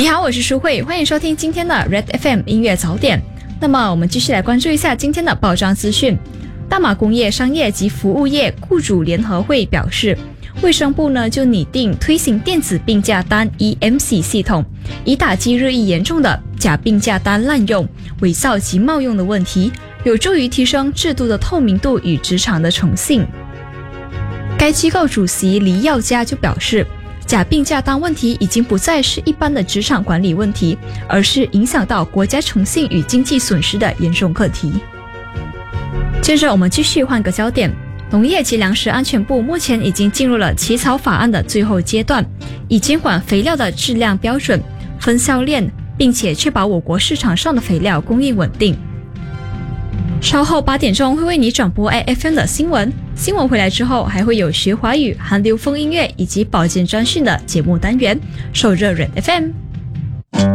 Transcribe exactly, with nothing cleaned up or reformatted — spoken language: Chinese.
你好，我是舒慧，欢迎收听今天的 Red F M 音乐早点。那么我们继续来关注一下今天的报章资讯。大马工业商业及服务业雇主联合会表示，卫生部呢就拟定推行电子病假单 E M C 系统，以打击日益严重的假病假单滥用、伪造及冒用的问题，有助于提升制度的透明度与职场的诚信。该机构主席黎耀嘉就表示，假病假单问题已经不再是一般的职场管理问题，而是影响到国家诚信与经济损失的严重课题。接着我们继续换个焦点，农业及粮食安全部目前已经进入了起草法案的最后阶段，以监管肥料的质量标准、分销链，并且确保我国市场上的肥料供应稳定。稍后八点钟会为你转播 A F M 的新闻，新闻回来之后还会有学华语、韩流风音乐以及保健专讯的节目单元。守着 Red F M。